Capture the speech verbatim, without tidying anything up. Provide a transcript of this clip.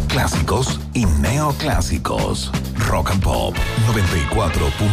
clásicos y neoclásicos. Rock and Pop noventa y cuatro punto